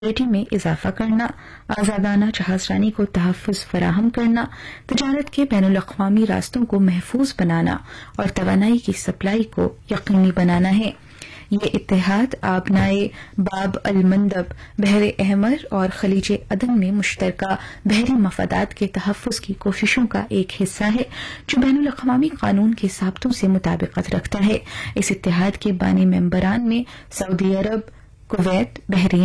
Security में इजाफा करना, आजादाना जहाजरानी को तहफ़्फ़ुज़ फराहम करना, तजारत के बैनुल-अक़वामी रास्तों को महफूज बनाना और तवानाई की सप्लाई को यकीनी बनाना है। ये इत्तेहाद आबनाए बाब अल मंदब, बहर अहमर और खलीज अदन में मुश्तरका बहरी मफादात के तहफ़्फ़ुज़ की कोशिशों का एक हिस्सा है, जो बैनुल-अक़वामी कानून के ज़ाब्तों से मुताबिकत रखता है। इस इत्तेहाद के बानी मेंबरान में सऊदी अरब, कुवैत, बहरीन,